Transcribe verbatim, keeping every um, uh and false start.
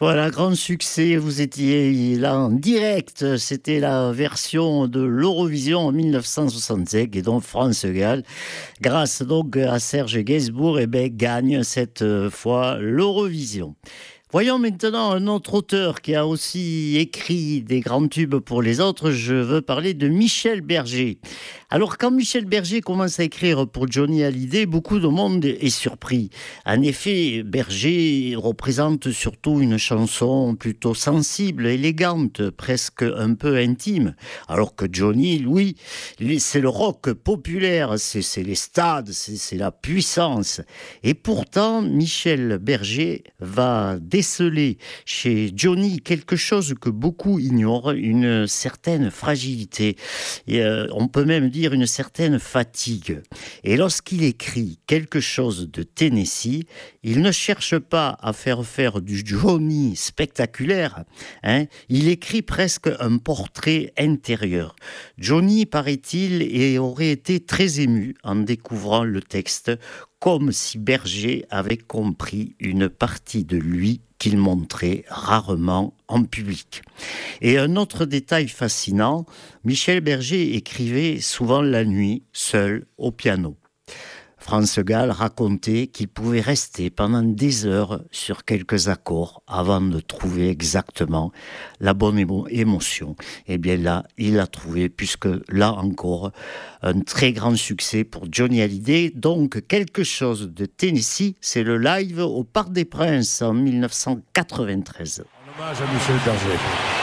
Voilà, grand succès, vous étiez là en direct, c'était la version de l'Eurovision en mille neuf cent soixante-cinq et donc France Gall, grâce donc à Serge Gainsbourg, eh ben, gagne cette fois l'Eurovision. Voyons maintenant un autre auteur qui a aussi écrit des grands tubes pour les autres. Je veux parler de Michel Berger. Alors, quand Michel Berger commence à écrire pour Johnny Hallyday, beaucoup de monde est surpris. En effet, Berger représente surtout une chanson plutôt sensible, élégante, presque un peu intime. Alors que Johnny, lui, c'est le rock populaire, c'est, c'est les stades, c'est, c'est la puissance. Et pourtant, Michel Berger va déceler chez Johnny quelque chose que beaucoup ignorent, une certaine fragilité. Et, euh, on peut même dire une certaine fatigue. Et lorsqu'il écrit quelque chose de Tennessee, il ne cherche pas à faire faire du Johnny spectaculaire, hein, il écrit presque un portrait intérieur. Johnny, paraît-il, et aurait été très ému en découvrant le texte, comme si Berger avait compris une partie de lui qu'il montrait rarement en public. Et un autre détail fascinant, Michel Berger écrivait souvent la nuit, seul, au piano. France Gall racontait qu'il pouvait rester pendant des heures sur quelques accords avant de trouver exactement la bonne émo- émotion. Et bien là, il l'a trouvé, puisque là encore, un très grand succès pour Johnny Hallyday. Donc, quelque chose de Tennessee, c'est le live au Parc des Princes en mille neuf cent quatre-vingt-treize. En hommage à Michel Berger.